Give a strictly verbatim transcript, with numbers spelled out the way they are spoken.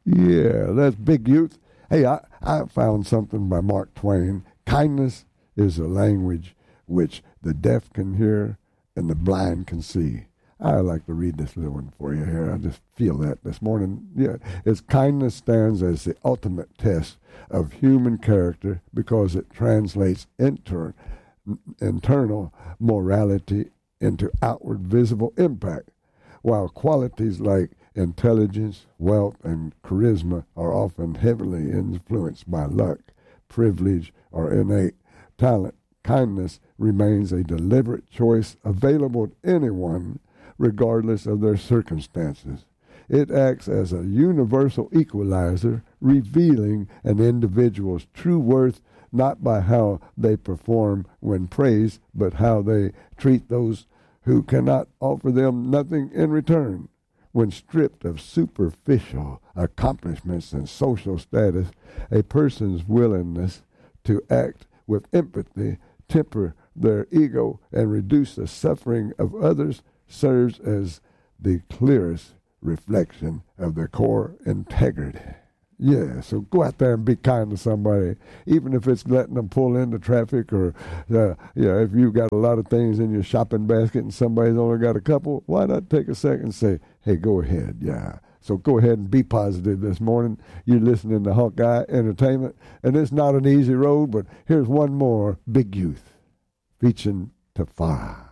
Yeah, that's Big Youth. Hey, I, I found something by Mark Twain. Kindness is a language which the deaf can hear and the blind can see. I like to read this little one for you here. I just feel that this morning. Yeah, it's kindness stands as the ultimate test of human character because it translates inter, internal morality into outward visible impact, while qualities like intelligence, wealth, and charisma are often heavily influenced by luck, privilege, or innate talent. Kindness remains a deliberate choice available to anyone, regardless of their circumstances. It acts as a universal equalizer, revealing an individual's true worth not by how they perform when praised, but how they treat those who cannot offer them nothing in return. When stripped of superficial accomplishments and social status, a person's willingness to act with empathy, temper their ego, and reduce the suffering of others serves as the clearest reflection of their core integrity. Yeah, so go out there and be kind to somebody, even if it's letting them pull into traffic or, uh, yeah, if you've got a lot of things in your shopping basket and somebody's only got a couple, why not take a second and say, hey, go ahead, yeah. So go ahead and be positive this morning. You're listening to Hawkeye Entertainment, and it's not an easy road, but here's one more Big Youth, reaching to fire.